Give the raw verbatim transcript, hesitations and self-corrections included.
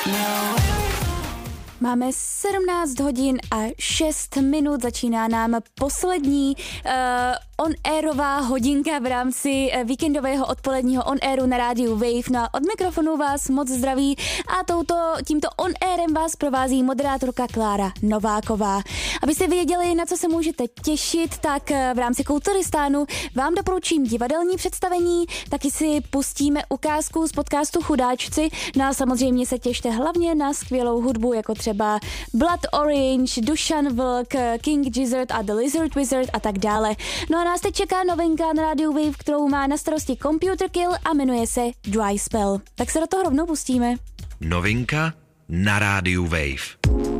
Máme sedmnáct hodin a šest minut, začíná nám poslední uh, on-airová hodinka v rámci uh, víkendového odpoledního on-airu na rádiu Wave. No a od mikrofonu vás moc zdraví a touto, tímto on-airem vás provází moderátorka Klára Nováková. Abyste věděli, na co se můžete těšit, tak uh, v rámci Kulturistánu vám doporučím divadelní představení, taky si pustíme ukázku z podcastu Chudáčci, no a samozřejmě se těšte hlavně na skvělou hudbu, jako třeba třeba Blood Orange, Dušan Vlk, King Gizzard a The Lizard Wizard a tak dále. No a nás teď čeká novinka na rádiu Wave, kterou má na starosti Computer Kill a jmenuje se Dry Spell. Tak se do toho rovnou pustíme. Novinka na rádiu Wave.